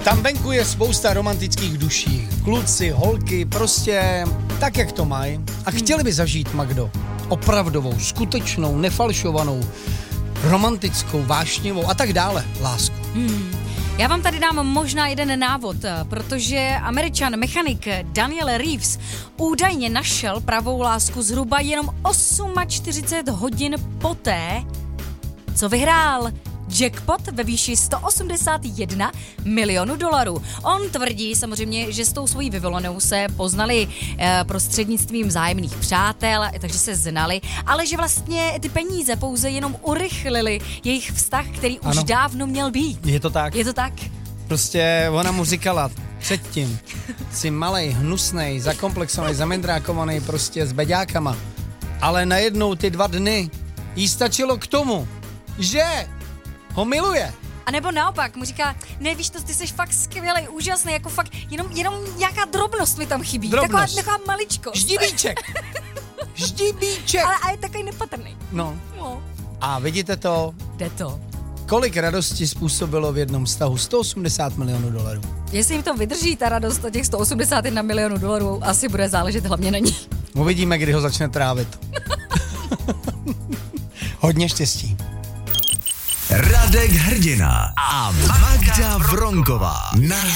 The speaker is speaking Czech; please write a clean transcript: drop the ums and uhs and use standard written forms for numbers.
Tam venku je spousta romantických duší. Kluci, holky, prostě tak, jak to mají. A chtěli by zažít, Magdo, opravdovou, skutečnou, nefalšovanou, romantickou, vášnivou a tak dále lásku. Já vám tady dám možná jeden návod, protože Američan mechanik Daniel Reeves údajně našel pravou lásku zhruba jenom 48 hodin poté, co vyhrál jackpot ve výši 181 milionů dolarů. On tvrdí samozřejmě, že s tou svojí vyvolenou se poznali prostřednictvím vzájemných přátel, takže se znali, ale že vlastně ty peníze pouze jenom urychlili jejich vztah, který už dávno měl být. Je to tak? Je to tak? Prostě ona mu říkala předtím, jsi malej, hnusnej, zakomplexovaný, zamendrákovaný prostě s beďákama, ale najednou ty 2 dny jí stačilo k tomu, že ho miluje. A nebo naopak, mu říká, ne, víš to, ty jsi fakt skvělej, úžasný, jako fakt, jenom nějaká drobnost mi tam chybí. Taková maličkost. Ždibíček. Ždibíček. Ale je takový nepatrný. No. A vidíte to? Jde to. Kolik radosti způsobilo v jednom vztahu? 180 milionů dolarů. Jestli jim to vydrží, ta radost o těch 181 milionů dolarů, asi bude záležet hlavně na ní. Uvidíme, kdy ho začne trávit. Hodně štěstí. Radek Hrdina a Magda Vronková.